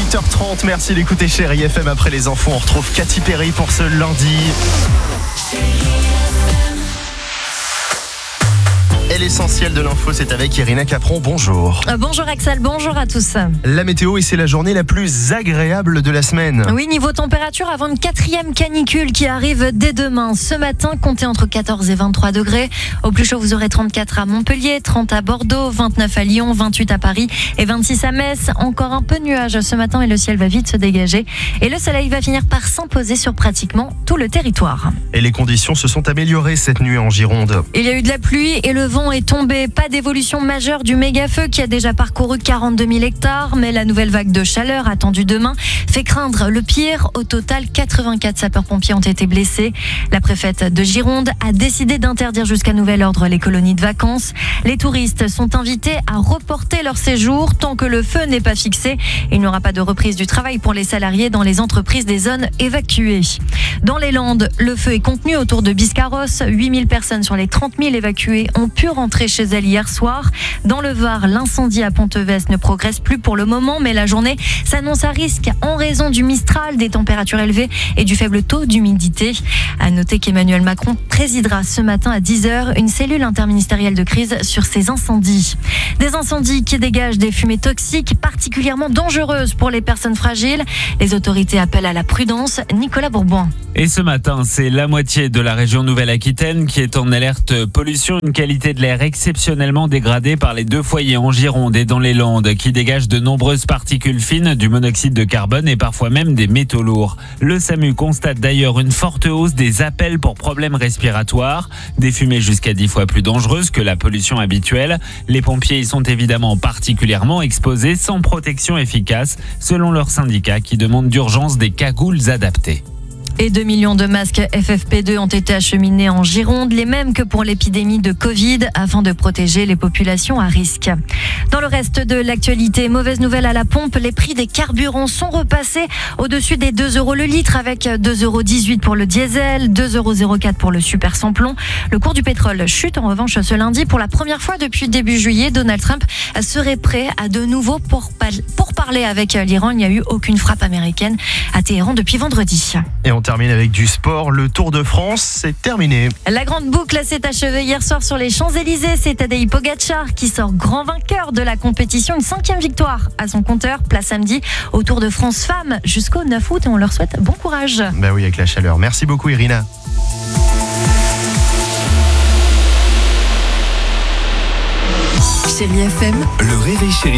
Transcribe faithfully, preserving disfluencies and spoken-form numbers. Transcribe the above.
huit heures trente, merci d'écouter Chérie F M. Après les infos, on retrouve Katy Perry pour ce lundi. Et l'essentiel de l'info, c'est avec Irina Capron. Bonjour. Euh, bonjour Axel, bonjour à tous. La météo, et c'est la journée la plus agréable de la semaine. Oui, niveau température, avant une quatrième canicule qui arrive dès demain. Ce matin, comptez entre quatorze et vingt-trois degrés. Au plus chaud, vous aurez trente-quatre à Montpellier, trente à Bordeaux, vingt-neuf à Lyon, vingt-huit à Paris et vingt-six à Metz. Encore un peu de nuages ce matin, mais le ciel va vite se dégager. Et le soleil va finir par s'imposer sur pratiquement tout le territoire. Et les conditions se sont améliorées cette nuit en Gironde. Il y a eu de la pluie et le vent est tombé. Pas d'évolution majeure du méga-feu qui a déjà parcouru quarante-deux mille hectares, mais la nouvelle vague de chaleur attendue demain fait craindre le pire. Au total, quatre-vingt-quatre sapeurs-pompiers ont été blessés. La préfète de Gironde a décidé d'interdire jusqu'à nouvel ordre les colonies de vacances. Les touristes sont invités à reporter leur séjour tant que le feu n'est pas fixé. Il n'y aura pas de reprise du travail pour les salariés dans les entreprises des zones évacuées. Dans les Landes, le feu est contenu autour de Biscarrosse. huit mille personnes sur les trente mille évacuées ont pu rentrer chez elles hier soir. Dans le Var, l'incendie à Ponteves ne progresse plus pour le moment, mais la journée s'annonce à risque en raison du Mistral, des températures élevées et du faible taux d'humidité. À noter qu'Emmanuel Macron présidera ce matin à dix heures une cellule interministérielle de crise sur ces incendies. Des incendies qui dégagent des fumées toxiques particulièrement dangereuses pour les personnes fragiles. Les autorités appellent à la prudence. Nicolas Bourbon. Et ce matin, c'est la moitié de la région Nouvelle-Aquitaine qui est en alerte pollution, une qualité de l'air exceptionnellement dégradée par les deux foyers en Gironde et dans les Landes qui dégagent de nombreuses particules fines, du monoxyde de carbone et parfois même des métaux lourds. Le SAMU constate d'ailleurs une forte hausse des appels pour problèmes respiratoires, des fumées jusqu'à dix fois plus dangereuses que la pollution habituelle. Les pompiers y sont évidemment particulièrement exposés sans protection efficace, selon leur syndicat qui demande d'urgence des cagoules adaptées. Et deux millions de masques F F P deux ont été acheminés en Gironde, les mêmes que pour l'épidémie de Covid, afin de protéger les populations à risque. Dans le reste de l'actualité, mauvaise nouvelle à la pompe, les prix des carburants sont repassés au-dessus des deux euros le litre, avec deux euros dix-huit pour le diesel, deux euros zéro quatre pour le super sans plomb. Le cours du pétrole chute en revanche ce lundi. Pour la première fois depuis début juillet, Donald Trump serait prêt à de nouveau pour, pour parler avec l'Iran. Il n'y a eu aucune frappe américaine à Téhéran depuis vendredi. Et on termine avec du sport. Le Tour de France, c'est terminé. La grande boucle s'est achevée hier soir sur les Champs-Élysées. C'est Tadej Pogačar qui sort grand vainqueur de la compétition. Une cinquième victoire à son compteur. Place samedi au Tour de France Femmes jusqu'au neuf août. Et on leur souhaite bon courage. Ben oui, avec la chaleur. Merci beaucoup, Irina. Chérie F M, le réveil chéri.